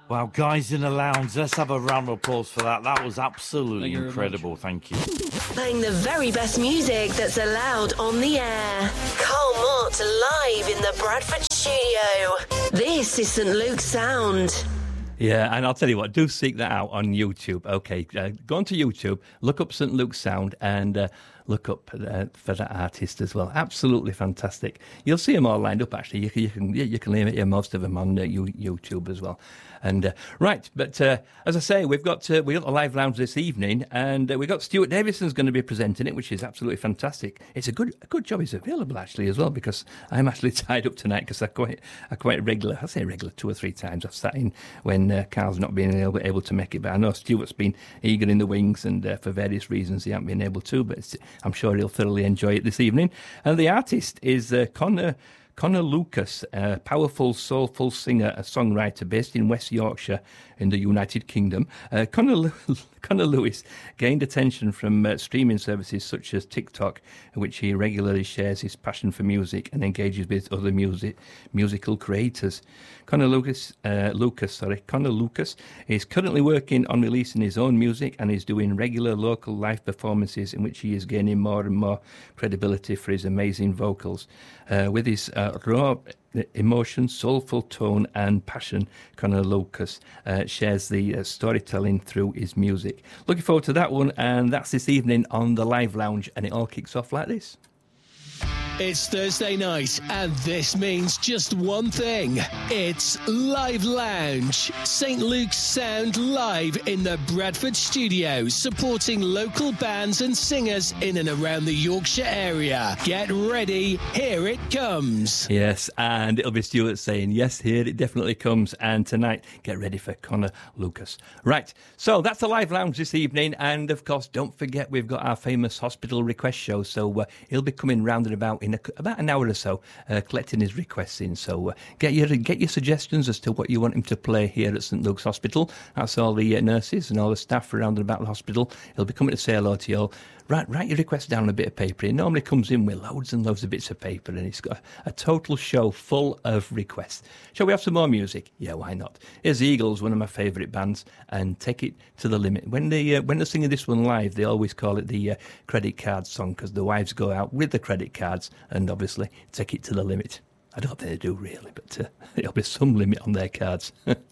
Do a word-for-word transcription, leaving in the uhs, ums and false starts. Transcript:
Wow, guys in the lounge, let's have a round of applause for that. That was absolutely Thank incredible. Thank you. Playing the very best music that's allowed on the air. Carl Mott live in the Bradford studio. This is St Luke's Sound. Yeah, and I'll tell you what, do seek that out on YouTube. Okay, uh, go onto YouTube, look up St Luke's Sound, and uh, look up uh, for that artist as well. Absolutely fantastic. You'll see them all lined up, actually. You can you can, you can hear most of them on uh, YouTube as well. And uh, right, but uh, as I say, we've got uh, we got the live lounge this evening, and uh, we've got Stuart Davison's going to be presenting it, which is absolutely fantastic. It's a good a good job he's available actually as well, because I'm actually tied up tonight because I quite I quite regular. I say regular two or three times I've sat in when uh, Carl's not been able, able to make it, but I know Stuart's been eager in the wings, and uh, for various reasons he hasn't been able to. But it's, I'm sure he'll thoroughly enjoy it this evening. And the artist is uh, Connor. Connor Lucas, a powerful, soulful singer, a songwriter based in West Yorkshire in the United Kingdom. Uh, Connor, Connor Lewis gained attention from uh, streaming services such as TikTok, in which he regularly shares his passion for music and engages with other music musical creators. Connor Lucas, uh, Lucas, sorry, Connor Lucas is currently working on releasing his own music and is doing regular local live performances in which he is gaining more and more credibility for his amazing vocals. Uh, with his uh, raw emotion, soulful tone and passion, Connor Lucas uh, shares the uh, storytelling through his music. Looking forward to that one, and that's this evening on the Live Lounge, and it all kicks off like this. It's Thursday night, and this means just one thing. It's Live Lounge. St Luke's Sound live in the Bradford studio, supporting local bands and singers in and around the Yorkshire area. Get ready, here it comes. Yes, and it'll be Stuart saying, yes, here it definitely comes. And tonight, get ready for Connor Lucas. Right, so that's the Live Lounge this evening. And of course, don't forget, we've got our famous hospital request show. So uh, he'll be coming round and about in a, about an hour or so, uh, collecting his requests in. So uh, get your get your suggestions as to what you want him to play here at St Luke's Hospital. That's all the uh, nurses and all the staff around and about the hospital. He'll be coming to say hello to you all. Write, write your request down on a bit of paper. He normally comes in with loads and loads of bits of paper, and he's got a, a total show full of requests. Shall we have some more music? Yeah, why not? Here's the Eagles, one of my favourite bands, and Take It to the Limit. When they uh, when they're singing this one live, they always call it the uh, credit card song, because the wives go out with the credit cards and obviously take it to the limit. I don't think they do really, but uh, there'll be some limit on their cards.